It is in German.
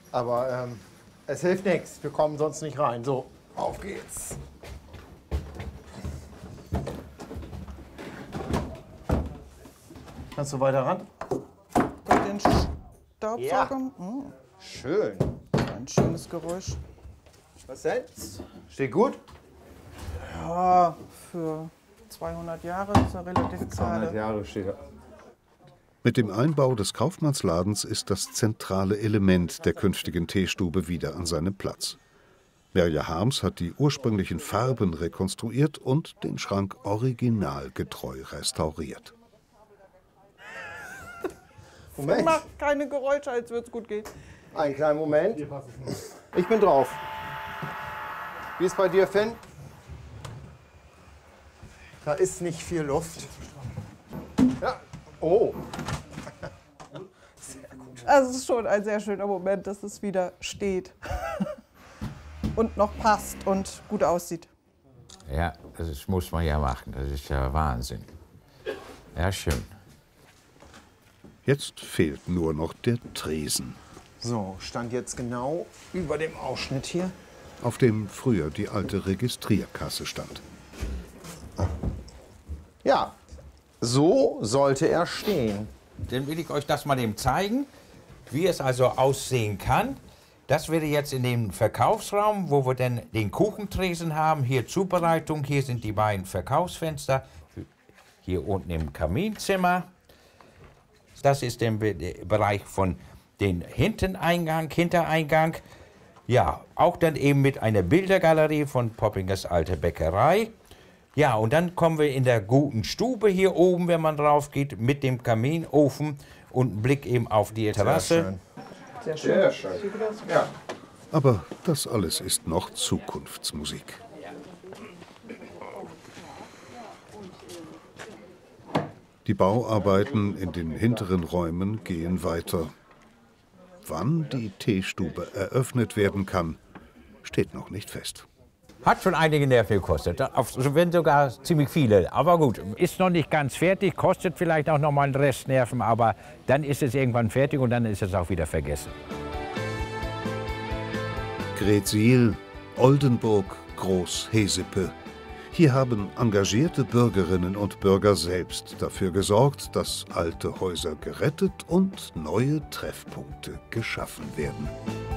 Aber es hilft nichts. Wir kommen sonst nicht rein. So, auf geht's. Kannst du weiter ran? Durch den Staubsauger. Ja. Hm, Schön. ein schönes Geräusch. Was jetzt? Steht gut? Ja, für 200 Jahre ist er relativ 200 gerade. Jahre steht er. Mit dem Einbau des Kaufmannsladens ist das zentrale Element der künftigen Teestube wieder an seinem Platz. Merja Harms hat die ursprünglichen Farben rekonstruiert und den Schrank originalgetreu restauriert. Moment. Macht keine Geräusche, als würde es gut gehen. Einen kleinen Moment. Ich bin drauf. Wie ist bei dir, Finn? Da ist nicht viel Luft. Ja. Oh. Also es ist schon ein sehr schöner Moment, dass es wieder steht. Und noch passt und gut aussieht. Ja, das muss man ja machen. Das ist ja Wahnsinn. Ja, schön. Jetzt fehlt nur noch der Tresen, So, stand jetzt genau über dem Ausschnitt hier. auf dem früher die alte Registrierkasse stand. Ja, so sollte er stehen. Dann will ich euch das mal eben zeigen, wie es also aussehen kann. Das wäre jetzt in dem Verkaufsraum, wo wir dann den Kuchentresen haben. Hier Zubereitung, hier sind die beiden Verkaufsfenster. Hier unten im Kaminzimmer. Das ist der Bereich von den Hintereingang. Ja, auch dann eben mit einer Bildergalerie von Poppingers alte Bäckerei. Ja, und dann kommen wir in der guten Stube hier oben, wenn man drauf geht, mit dem Kaminofen und einen Blick eben auf die Terrasse. Sehr schön. Sehr schön. Ja. Aber das alles ist noch Zukunftsmusik. Die Bauarbeiten in den hinteren Räumen gehen weiter. Wann die Teestube eröffnet werden kann, steht noch nicht fest. Hat schon einige Nerven gekostet, wenn sogar ziemlich viele. Aber gut, ist noch nicht ganz fertig, kostet vielleicht auch noch mal einen Rest Nerven, aber dann ist es irgendwann fertig und dann ist es auch wieder vergessen. Gretsiel, Oldenburg, Groß-Hesepe. Hier haben engagierte Bürgerinnen und Bürger selbst dafür gesorgt, dass alte Häuser gerettet und neue Treffpunkte geschaffen werden.